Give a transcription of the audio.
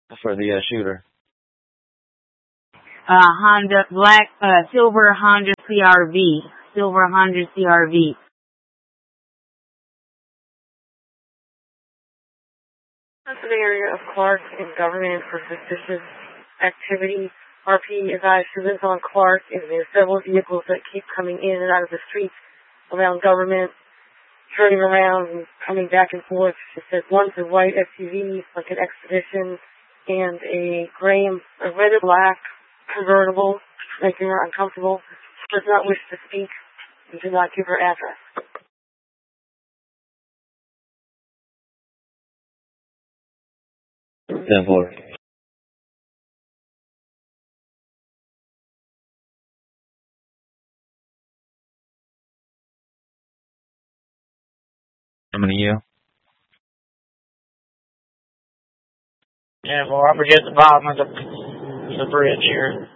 for the shooter? Silver Honda CRV. Silver Honda CRV. That's an area of Clark and government for suspicious activity. RP advised she lives on Clark, and there's several vehicles that keep coming in and out of the streets around government, turning around and coming back and forth. She said one's a white SUV, like an Expedition, and a red and black convertible, making her uncomfortable. She does not wish to speak and did not give her address. Denver. How many you? Yeah, well, I forget the bottom of the bridge here.